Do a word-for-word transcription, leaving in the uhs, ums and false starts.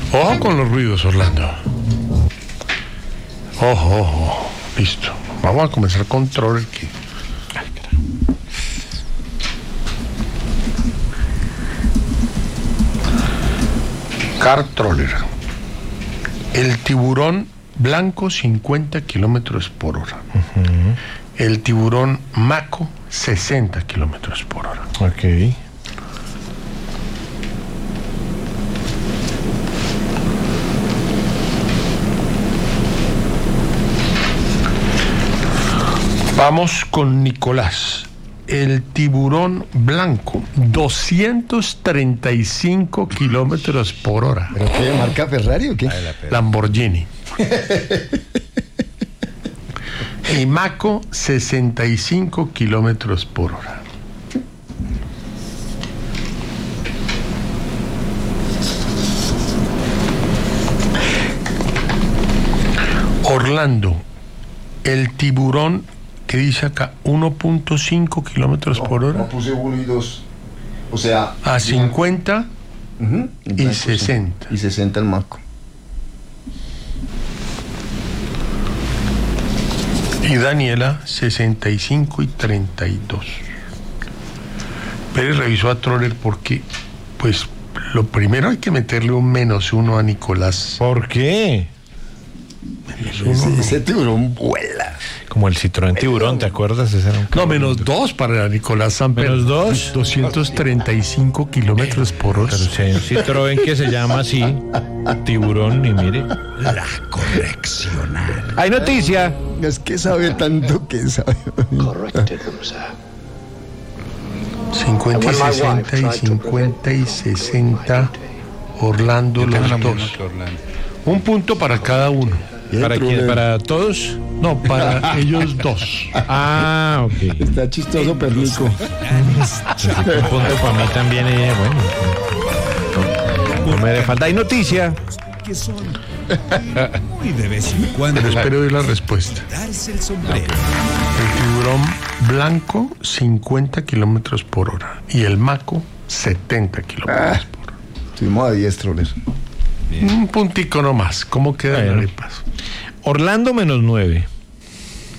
Ojo con los ruidos, Orlando. Ojo, ojo. Listo. Vamos a comenzar con Troller. Que... Car Troller. El tiburón blanco, cincuenta kilómetros por hora. Uh-huh. El tiburón maco, sesenta kilómetros por hora. Ok. Vamos con Nicolás. El tiburón blanco, doscientos treinta y cinco kilómetros por hora. ¿Pero qué? ¿Marca Ferrari o qué? Lamborghini. El maco, sesenta y cinco kilómetros por hora. Orlando. El tiburón, que dice acá, uno punto cinco kilómetros no, por hora. No puse uno y dos. O sea... A cincuenta uh-huh, y sesenta. Y sesenta el marco. Y Daniela, sesenta y cinco y treinta y dos. Pérez revisó a Troller porque, pues, lo primero hay que meterle un menos uno a Nicolás. ¿Por qué? Uno, ese, no. ese tiburón vuela. Como el Citroën Tiburón, ¿te acuerdas? Ese era un no, menos dos para Nicolás Samper. ¿Menos dos? doscientos treinta y cinco kilómetros por hora. Pero si hay un Citroën que se llama así, Tiburón, y mire. La correccional. ¡Hay noticia! Es que sabe tanto que sabe. Corrected them, sir. cincuenta y sesenta y cincuenta y sesenta. Orlando los dos. Un punto para cada uno. ¿Para quién? ¿Para todos? No, para ellos dos. Ah, ok. Está chistoso, Pernico. Un punto para mí también. Eh, bueno. No me dé falta. ¿Hay noticia? Que son muy de vez en cuando. Pero espero oír la respuesta. Darse el sombrero. El tiburón blanco, cincuenta kilómetros por hora. Y el maco, setenta kilómetros por hora. Estuvimos a diez, Troller. Un puntico nomás. ¿Cómo queda el repaso? Orlando menos nueve.